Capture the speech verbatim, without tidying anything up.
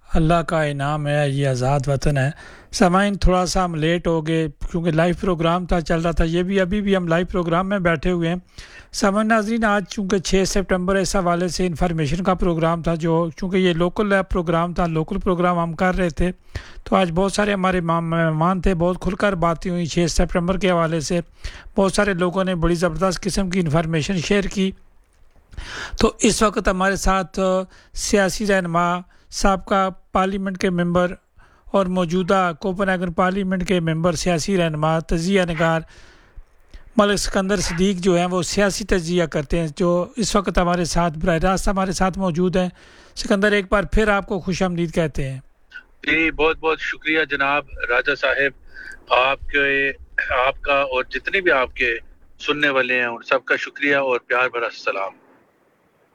अल्लाह का इनाम है, ये आज़ाद वतन है। सामाइन थोड़ा सा हम लेट हो गए क्योंकि लाइव प्रोग्राम था चल रहा था, ये भी अभी भी हम लाइव प्रोग्राम में बैठे हुए हैं। सामाइन नाज़रीन, आज चूँकि छः सितंबर इस हवाले से इंफॉर्मेशन का प्रोग्राम था, जो चूँकि ये लोकल प्रोग्राम था, लोकल प्रोग्राम हम कर रहे थे, तो आज बहुत सारे हमारे मेहमान थे, बहुत खुलकर बातें हुई छः सितंबर के हवाले से। बहुत सारे लोगों ने बड़ी ज़बरदस्त किस्म की इंफॉर्मेशन शेयर की। तो इस वक्त हमारे साथ सियासी रहनुमा, साबका पार्लियामेंट के मेंबर और मौजूदा कोपनहेगन पार्लियामेंट के मेंबर, सियासी रहनुमा, तजिया नगार मलिक सिकंदर सदीक जो हैं वो सियासी तजिया करते हैं, जो इस वक्त हमारे साथ बराह रास्त हमारे साथ मौजूद हैं। सिकंदर, एक बार फिर आपको खुश आमदीद कहते हैं। जी, बहुत बहुत शुक्रिया जनाब राजा साहब, आपके आपका और जितने भी आपके सुनने वाले हैं उन सबका शुक्रिया और प्यार भरा सलाम।